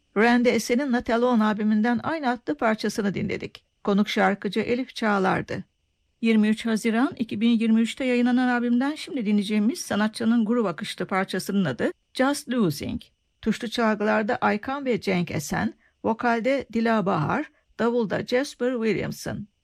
Randy Esen'in Not Alone albümünden aynı adlı parçasını dinledik. Konuk şarkıcı Elif Çağlar'dı. 23 Haziran 2023'te yayınlanan albümden şimdi dinleyeceğimiz sanatçının grup akışlı parçasının adı Just Losing. Tuşlu çalgılarda Aykan ve Cenk Esen, vokalde Dila Bahar, davulda Jasper Williamson.